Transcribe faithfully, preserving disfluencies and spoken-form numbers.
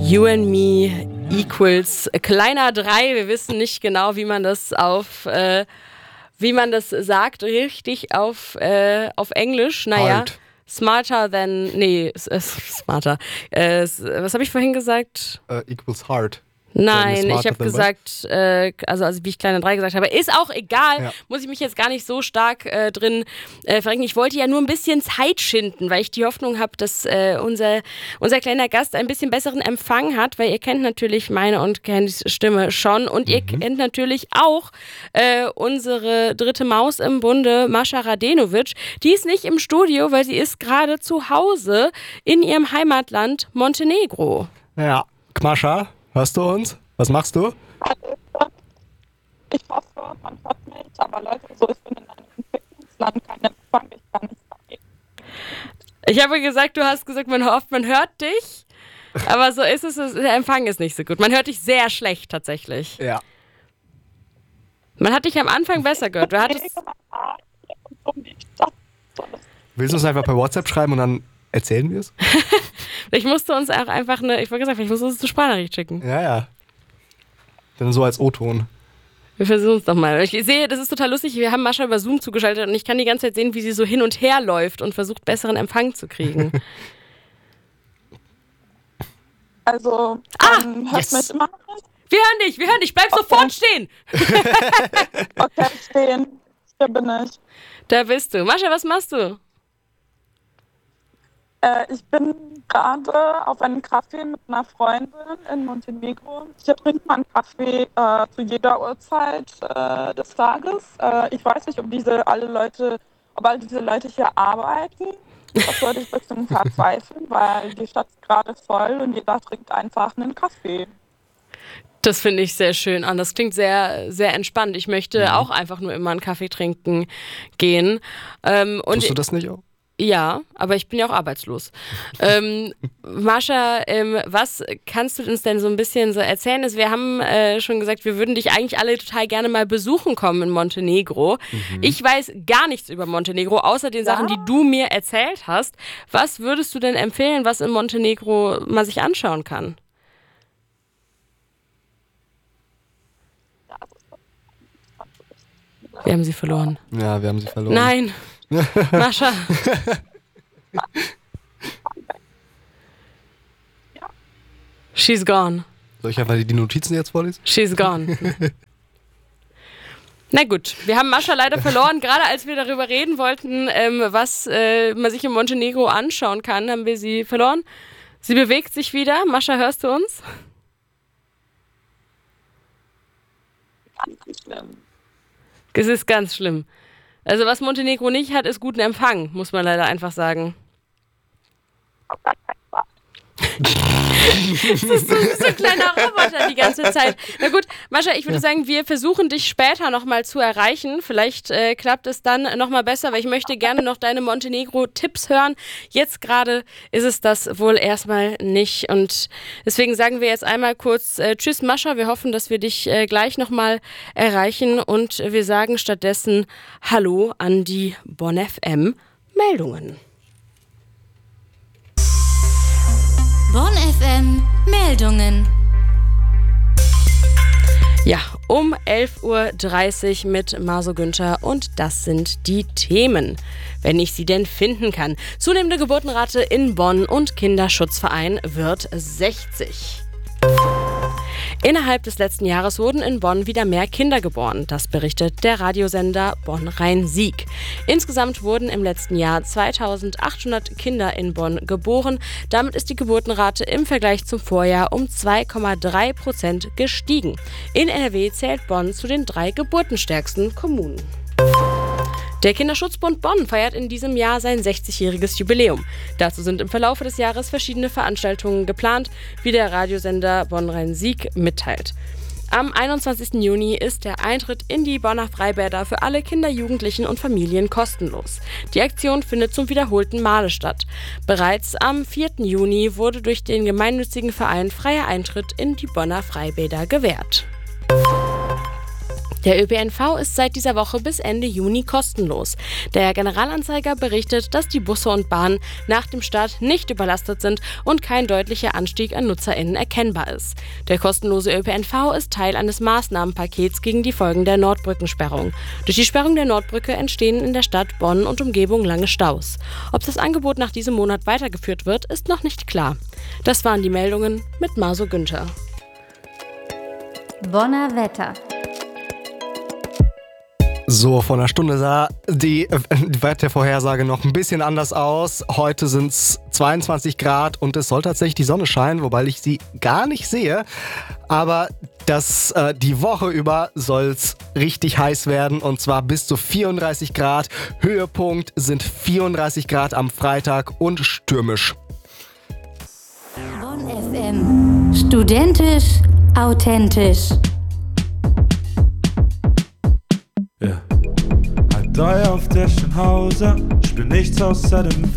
You and Me equals kleiner drei. Wir wissen nicht genau, wie man das auf, äh, wie man das sagt, richtig auf, äh, auf Englisch. Naja, Hard. Smarter than, nee, äh, smarter. Äh, was habe ich vorhin gesagt? Uh, equals hard. Nein, ich habe gesagt, äh, also, also wie ich kleine drei gesagt habe, ist auch egal, ja. Muss ich mich jetzt gar nicht so stark äh, drin äh, verrenken. Ich wollte ja nur ein bisschen Zeit schinden, weil ich die Hoffnung habe, dass äh, unser, unser kleiner Gast ein bisschen besseren Empfang hat, weil ihr kennt natürlich meine und Candys Stimme schon und mhm. ihr kennt natürlich auch äh, unsere dritte Maus im Bunde, Mascha Radenovic. Die ist nicht im Studio, weil sie ist gerade zu Hause in ihrem Heimatland Montenegro. Ja, Mascha. Hörst du uns? Was machst du? Ich hoffe, man hört mich, aber Leute, so, ich bin in einem Entwicklungsland, kein Empfang, ich kann nicht reden. Ich habe gesagt, du hast gesagt, man hofft, man hört dich, aber so ist es, der Empfang ist nicht so gut. Man hört dich sehr schlecht tatsächlich. Ja. Man hat dich am Anfang besser gehört. Du hattest Willst du uns einfach per WhatsApp schreiben und dann erzählen wir es? Ich musste uns auch einfach eine, ich wollte gesagt, ich musste uns eine Sprachnachricht schicken. Ja, ja. Dann so als O-Ton. Wir versuchen es doch mal. Ich sehe, das ist total lustig, wir haben Mascha über Zoom zugeschaltet und ich kann die ganze Zeit sehen, wie sie so hin und her läuft und versucht, besseren Empfang zu kriegen. Also, ah, ähm, hört yes. mich immer noch nicht? Wir hören dich, wir hören dich, bleib okay. sofort stehen. Okay, stehen. Hier bin ich. Da bist du. Mascha, was machst du? Äh, ich bin gerade auf einem Kaffee mit einer Freundin in Montenegro. Ich trinke mal einen Kaffee äh, zu jeder Uhrzeit äh, des Tages. Äh, ich weiß nicht, ob diese alle Leute, ob all diese Leute hier arbeiten. Das würde ich ein bisschen verzweifeln, weil die Stadt ist gerade voll und jeder trinkt einfach einen Kaffee. Das finde ich sehr schön an. Das klingt sehr, sehr entspannt. Ich möchte mhm. auch einfach nur immer einen Kaffee trinken gehen. Ähm, und Tust du das nicht auch? Ja, aber ich bin ja auch arbeitslos. ähm, Mascha, ähm, was kannst du uns denn so ein bisschen so erzählen? Wir haben äh, schon gesagt, wir würden dich eigentlich alle total gerne mal besuchen kommen in Montenegro. Mhm. Ich weiß gar nichts über Montenegro, außer den ja. Sachen, die du mir erzählt hast. Was würdest du denn empfehlen, was in Montenegro man sich anschauen kann? Wir haben sie verloren. Ja, wir haben sie verloren. Nein. Mascha. She's gone. Soll ich einfach die Notizen jetzt vorlesen? She's gone. Na gut, wir haben Mascha leider verloren. Gerade als wir darüber reden wollten, ähm, was äh, man sich in Montenegro anschauen kann, haben wir sie verloren. Sie bewegt sich wieder. Mascha, hörst du uns? Ganz schlimm. Es ist ganz schlimm. Also was Montenegro nicht hat, ist guten Empfang, muss man leider einfach sagen. Das ist so, so ein kleiner Roboter die ganze Zeit. Na gut, Mascha, ich würde sagen, wir versuchen dich später nochmal zu erreichen. Vielleicht äh, klappt es dann nochmal besser, weil ich möchte gerne noch deine Montenegro-Tipps hören. Jetzt gerade ist es das wohl erstmal nicht. Und deswegen sagen wir jetzt einmal kurz äh, Tschüss, Mascha. Wir hoffen, dass wir dich äh, gleich nochmal erreichen. Und wir sagen stattdessen Hallo an die Bonn F M Meldungen. Bonn F M Meldungen. Ja, um elf Uhr dreißig mit Marso Günther und das sind die Themen, wenn ich sie denn finden kann. Zunehmende Geburtenrate in Bonn und Kinderschutzverein wird sechzig. Innerhalb des letzten Jahres wurden in Bonn wieder mehr Kinder geboren. Das berichtet der Radiosender Bonn-Rhein-Sieg. Insgesamt wurden im letzten Jahr zweitausendachthundert Kinder in Bonn geboren. Damit ist die Geburtenrate im Vergleich zum Vorjahr um zwei Komma drei Prozent gestiegen. In N R W zählt Bonn zu den drei geburtenstärksten Kommunen. Der Kinderschutzbund Bonn feiert in diesem Jahr sein sechzigjähriges Jubiläum. Dazu sind im Verlauf des Jahres verschiedene Veranstaltungen geplant, wie der Radiosender Bonn-Rhein-Sieg mitteilt. Am einundzwanzigsten Juni ist der Eintritt in die Bonner Freibäder für alle Kinder, Jugendlichen und Familien kostenlos. Die Aktion findet zum wiederholten Male statt. Bereits am vierten Juni wurde durch den gemeinnützigen Verein freier Eintritt in die Bonner Freibäder gewährt. Der Ö P N V ist seit dieser Woche bis Ende Juni kostenlos. Der Generalanzeiger berichtet, dass die Busse und Bahnen nach dem Start nicht überlastet sind und kein deutlicher Anstieg an NutzerInnen erkennbar ist. Der kostenlose Ö P N V ist Teil eines Maßnahmenpakets gegen die Folgen der Nordbrückensperrung. Durch die Sperrung der Nordbrücke entstehen in der Stadt Bonn und Umgebung lange Staus. Ob das Angebot nach diesem Monat weitergeführt wird, ist noch nicht klar. Das waren die Meldungen mit Maso Günther. Bonner Wetter. So, vor einer Stunde sah die Wettervorhersage noch ein bisschen anders aus. Heute sind es zweiundzwanzig Grad und es soll tatsächlich die Sonne scheinen, wobei ich sie gar nicht sehe. Aber das, äh, die Woche über soll es richtig heiß werden und zwar bis zu vierunddreißig Grad. Höhepunkt sind vierunddreißig Grad am Freitag und stürmisch. Bonn F M. Studentisch, authentisch. Ja. Halt Dreier auf der Schenhauser, ich bin nichts außer dem